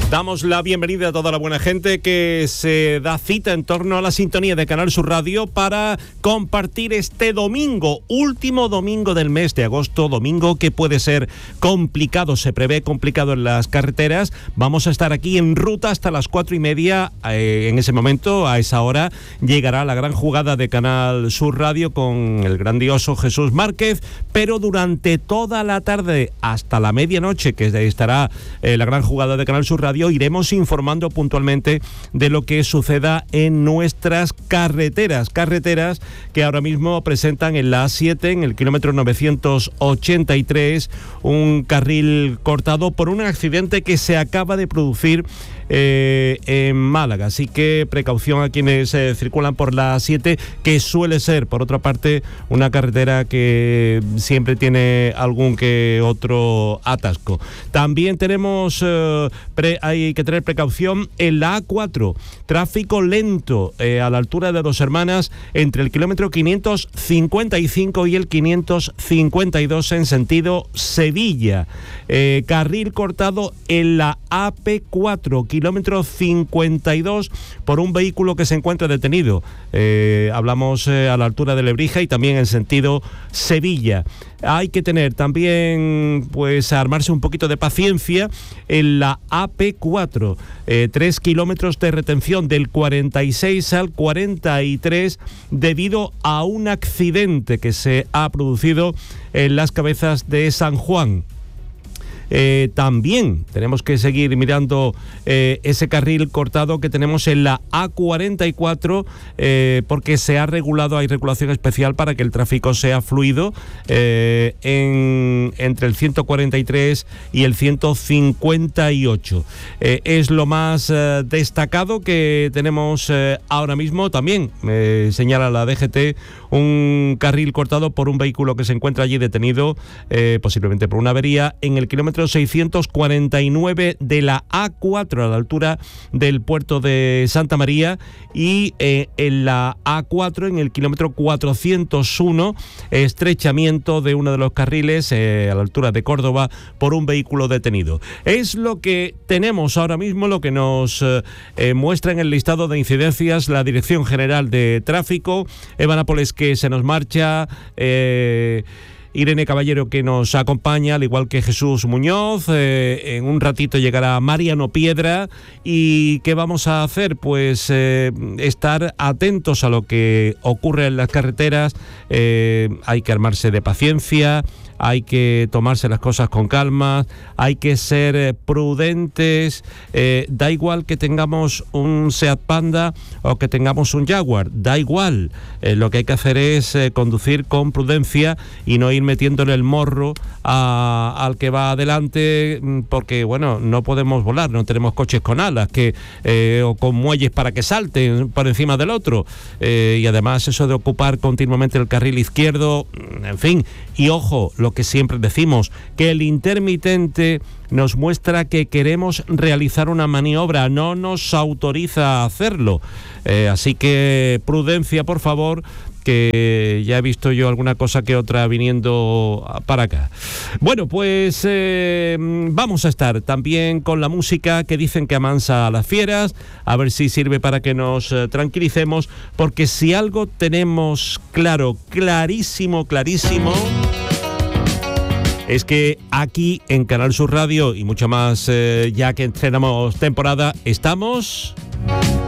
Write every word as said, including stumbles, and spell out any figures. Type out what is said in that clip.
Damos la bienvenida a toda la buena gente que se da cita en torno a la sintonía de Canal Sur Radio para compartir este domingo, último domingo del mes de agosto, domingo que puede ser complicado, se prevé complicado en las carreteras. Vamos a estar aquí en ruta hasta las cuatro y media. Eh, en ese momento, a esa hora, llegará la gran jugada de Canal Sur Radio con el grandioso Jesús Márquez, pero durante toda la tarde hasta la medianoche, que estará eh, la gran jugada de Canal Sur Radio, iremos informando puntualmente de lo que suceda en nuestras carreteras, carreteras que ahora mismo presentan en la A siete, en el kilómetro novecientos ochenta y tres, un carril cortado por un accidente que se acaba de producir Eh, en Málaga, así que precaución a quienes eh, circulan por la A siete, que suele ser, por otra parte, una carretera que siempre tiene algún que otro atasco. También tenemos, eh, pre, hay que tener precaución en la A cuatro, tráfico lento eh, a la altura de Dos Hermanas, entre el kilómetro quinientos cincuenta y cinco y el quinientos cincuenta y dos en sentido Sevilla. Eh, carril cortado en la A P cuatro, kilómetro cincuenta y dos, por un vehículo que se encuentra detenido. Eh, hablamos eh, a la altura de Lebrija y también en sentido Sevilla. Hay que tener también, pues, armarse un poquito de paciencia en la A P cuatro, eh, tres kilómetros de retención del cuarenta y seis al cuarenta y tres debido a un accidente que se ha producido en las Cabezas de San Juan. Eh, también tenemos que seguir mirando eh, ese carril cortado que tenemos en la A cuarenta y cuatro, eh, porque se ha regulado, hay regulación especial para que el tráfico sea fluido eh, en, entre el ciento cuarenta y tres y el ciento cincuenta y ocho. Eh, es lo más eh, destacado que tenemos eh, ahora mismo. También eh, señala la D G T un carril cortado por un vehículo que se encuentra allí detenido, eh, posiblemente por una avería, en el kilómetro seiscientos cuarenta y nueve de la A cuatro, a la altura del puerto de Santa María, y eh, en la A cuatro, en el kilómetro cuatrocientos uno, estrechamiento de uno de los carriles eh, a la altura de Córdoba por un vehículo detenido. Es lo que tenemos ahora mismo, lo que nos eh, muestra en el listado de incidencias la Dirección General de Tráfico. Eva Nápoles, que se nos marcha, eh, Irene Caballero, que nos acompaña, al igual que Jesús Muñoz. Eh, en un ratito llegará Mariano Piedra. ¿Y qué vamos a hacer? Pues eh, estar atentos a lo que ocurre en las carreteras. Eh, hay que armarse de paciencia, hay que tomarse las cosas con calma, hay que ser eh, prudentes. Eh, da igual que tengamos un Seat Panda o que tengamos un Jaguar, da igual. Eh, lo que hay que hacer es eh, conducir con prudencia y no ir metiéndole el morro a, al que va adelante, porque, bueno, no podemos volar, no tenemos coches con alas que eh, o con muelles para que salten por encima del otro. Eh, y además eso de ocupar continuamente el carril izquierdo, en fin. Y ojo, lo que siempre decimos, que el intermitente nos muestra que queremos realizar una maniobra, no nos autoriza a hacerlo. Eh, así que prudencia, por favor, que ya he visto yo alguna cosa que otra viniendo para acá. Bueno, pues eh, vamos a estar también con la música que dicen que amansa a las fieras, a ver si sirve para que nos eh, tranquilicemos, porque si algo tenemos claro, clarísimo, clarísimo, es que aquí en Canal Sur Radio, y mucho más eh, ya que estrenamos temporada, estamos